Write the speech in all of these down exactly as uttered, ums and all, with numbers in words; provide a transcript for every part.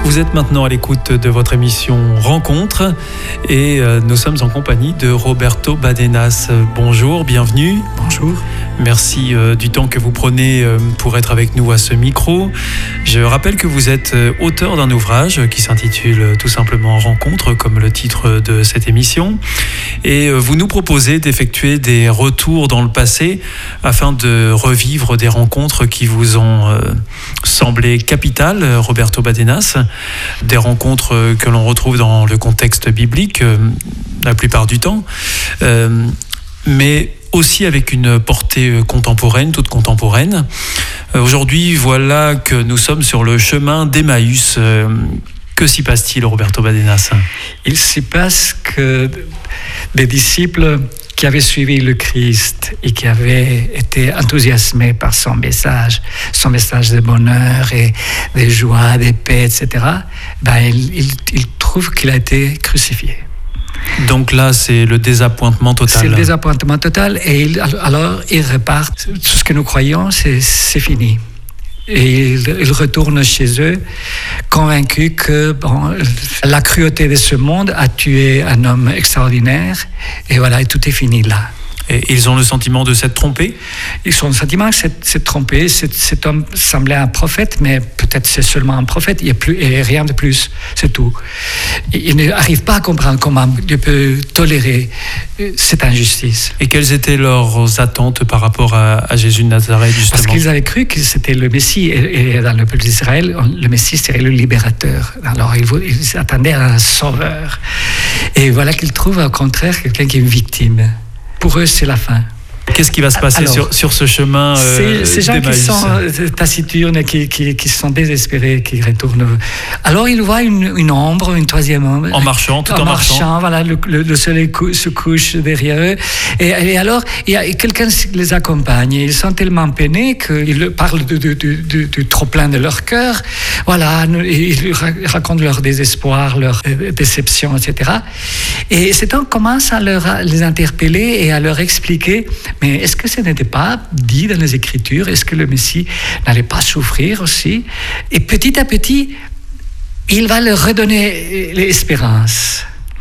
Vous êtes maintenant à l'écoute de votre émission Rencontre et euh, nous sommes en compagnie de Roberto Badenas. Bonjour, bienvenue. Bonjour. Merci euh, du temps que vous prenez euh, pour être avec nous à ce micro. Je rappelle que vous êtes euh, auteur d'un ouvrage qui s'intitule euh, tout simplement Rencontre, comme le titre de cette émission. Et euh, vous nous proposez d'effectuer des retours dans le passé afin de revivre des rencontres qui vous ont euh, semblé capitales, Roberto Badenas. Des rencontres que l'on retrouve dans le contexte biblique euh, la plupart du temps, euh, mais aussi avec une portée contemporaine, toute contemporaine. Euh, aujourd'hui, voilà que nous sommes sur le chemin d'Emmaüs. Euh, que s'y passe-t-il, Roberto Badenas ? Il s'y passe que des disciples qui avaient suivi le Christ et qui avaient été enthousiasmés par son message, son message de bonheur et de joie, de paix, et cetera, ben, ils, ils, ils trouvent qu'il a été crucifié. Donc là, c'est le désappointement total. C'est le désappointement total et il, alors ils repartent. Tout ce que nous croyons, c'est, c'est fini. Et ils, ils retournent chez eux, convaincus que bon, la cruauté de ce monde a tué un homme extraordinaire. Et voilà, et tout est fini là. Et ils ont le sentiment de s'être trompés ? Ils ont le sentiment de s'être trompés. Cet, cet homme semblait un prophète, mais peut-être c'est seulement un prophète. Il n'y a plus, et rien de plus, c'est tout. Et ils n'arrivent pas à comprendre comment Dieu peut tolérer cette injustice. Et quelles étaient leurs attentes par rapport à, à Jésus de Nazareth, justement ? Parce qu'ils avaient cru que c'était le Messie. Et, et dans le peuple d'Israël, le Messie serait le libérateur. Alors ils, ils attendaient un sauveur. Et voilà qu'ils trouvent au contraire quelqu'un qui est une victime. Pour eux, c'est la fin. Qu'est-ce qui va se passer Alors, sur, sur ce chemin euh, c'est, Ces gens d'Emmaüs. qui sont taciturnes, qui, qui, qui sont désespérés, qui retournent. Alors, ils voient une, une ombre, une troisième ombre. En marchant, tout en, en marchant. marchant. Voilà, le, le, le soleil cou- se couche derrière eux. Et, et alors, il y a, quelqu'un les accompagne. Ils sont tellement peinés qu'ils parlent du de, de, de, de trop-plein de leur cœur. Voilà, ils racontent leur désespoir, leur déception, et cetera. Et cet homme commence à, leur, à les interpeller et à leur expliquer. Mais est-ce que ce n'était pas dit dans les Écritures ? Est-ce que le Messie n'allait pas souffrir aussi ? Et petit à petit, il va leur redonner l'espérance.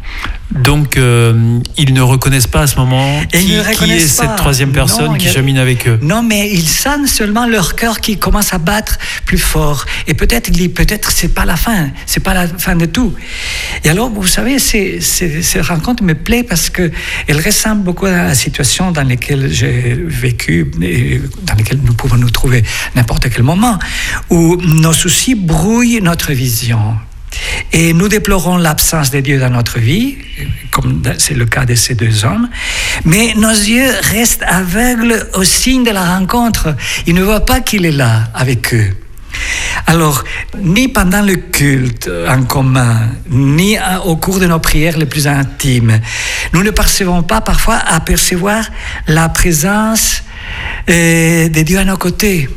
Donc, euh, ils ne reconnaissent pas à ce moment qui, qui est pas. Cette troisième personne non, qui a... chemine avec eux. Non, mais ils sentent seulement leur cœur qui commence à battre plus fort. Et peut-être, ils disent, peut-être c'est pas la fin, c'est pas la fin de tout. Et alors, vous savez, ces, ces, ces rencontres me plaisent parce qu'elles ressemblent beaucoup à la situation dans laquelle j'ai vécu, et dans laquelle nous pouvons nous trouver n'importe quel moment, où nos soucis brouillent notre vision. Et nous déplorons l'absence de Dieu dans notre vie, comme c'est le cas de ces deux hommes, mais nos yeux restent aveugles au signe de la rencontre. Ils ne voient pas qu'il est là avec eux. Alors, ni pendant le culte en commun, ni au cours de nos prières les plus intimes, nous ne percevons pas parfois à percevoir la présence euh, de Dieu à nos côtés.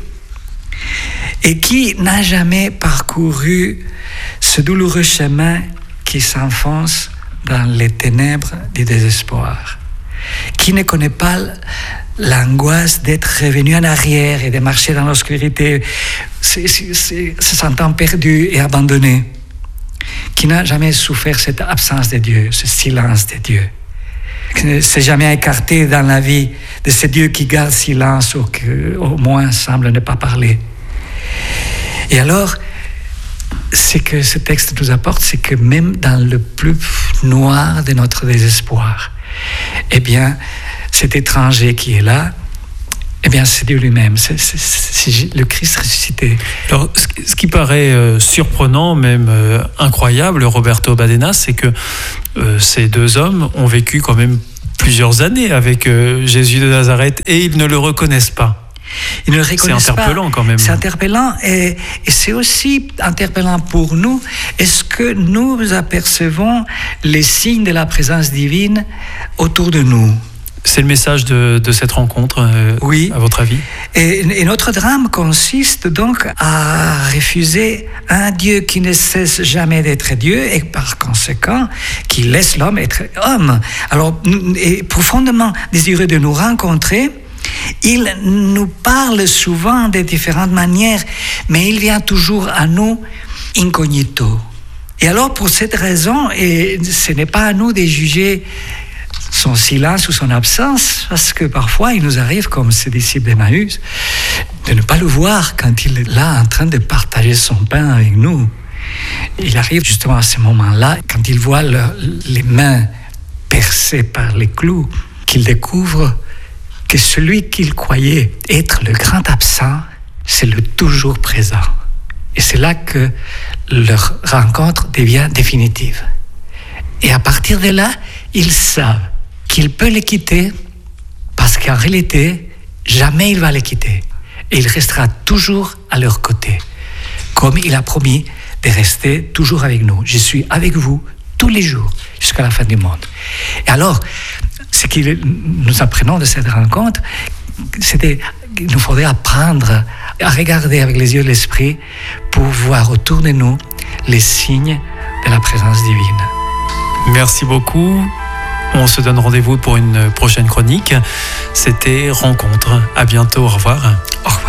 Et qui n'a jamais parcouru ce douloureux chemin qui s'enfonce dans les ténèbres du désespoir, qui ne connaît pas l'angoisse d'être revenu en arrière et de marcher dans l'obscurité, se sentant perdu et abandonné, qui n'a jamais souffert cette absence de Dieu, ce silence de Dieu, qui ne s'est jamais écarté dans la vie de ce Dieu qui garde silence ou qui au moins semble ne pas parler. Et alors, ce que ce texte nous apporte, c'est que même dans le plus noir de notre désespoir, eh bien, cet étranger qui est là, eh bien, c'est Dieu lui-même, c'est, c'est, c'est le Christ ressuscité. Alors, ce qui paraît euh, surprenant, même euh, incroyable, Roberto Badenas, c'est que euh, ces deux hommes ont vécu quand même plusieurs années avec euh, Jésus de Nazareth et ils ne le reconnaissent pas. Ils ne le reconnaissent c'est interpellant pas. Quand même. C'est interpellant et, et c'est aussi interpellant pour nous. Est-ce que nous apercevons les signes de la présence divine autour de nous ? C'est le message de, de cette rencontre, euh, oui. À votre avis ? Et, et notre drame consiste donc à refuser un Dieu qui ne cesse jamais d'être Dieu et par conséquent qui laisse l'homme être homme. Alors, et profondément désireux de nous rencontrer, il nous parle souvent de différentes manières, mais il vient toujours à nous incognito. Et alors, pour cette raison, et ce n'est pas à nous de juger son silence ou son absence, parce que parfois, il nous arrive, comme ces disciples d'Emmaüs, de ne pas le voir quand il est là en train de partager son pain avec nous. Il arrive justement à ce moment-là, quand il voit le, les mains percées par les clous, qu'il découvre que celui qu'il croyait être le grand absent, c'est le toujours présent. Et c'est là que leur rencontre devient définitive. Et à partir de là, ils savent qu'il peut les quitter parce qu'en réalité, jamais il va les quitter. Et il restera toujours à leur côté, comme il a promis de rester toujours avec nous. Je suis avec vous tous les jours jusqu'à la fin du monde. Et alors, ce que nous apprenons de cette rencontre, c'était qu'il nous faudrait apprendre à regarder avec les yeux de l'esprit pour voir autour de nous les signes de la présence divine. Merci beaucoup. On se donne rendez-vous pour une prochaine chronique. C'était Rencontre. À bientôt. Au revoir. Au revoir.